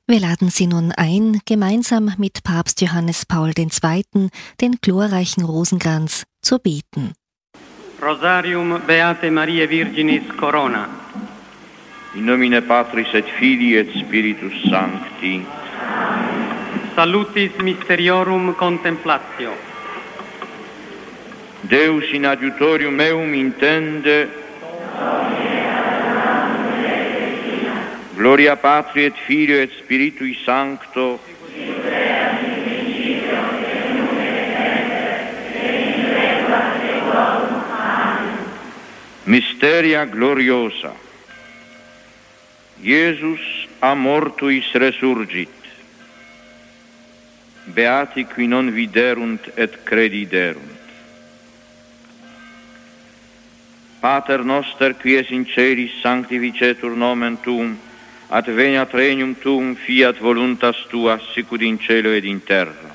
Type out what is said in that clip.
Wir laden Sie nun ein, gemeinsam mit Papst Johannes Paul II. Den glorreichen Rosenkranz zu beten. Rosarium Beate Mariae Virginis Corona. In nomine Patris et Filii et Spiritus Sancti. Salutis Mysteriorum Contemplatio. Deus in adiutorium meum intende. Gloria Patri et Filio et Spiritui Sancto. Mysteria gloriosa. Iesus a mortuis resurgit. Beati qui non viderunt et crediderunt. Pater noster qui es in celis, sanctificetur nomen tuum, adveniat regnum tuum, fiat voluntas tua, sicut in cielo ed in terra.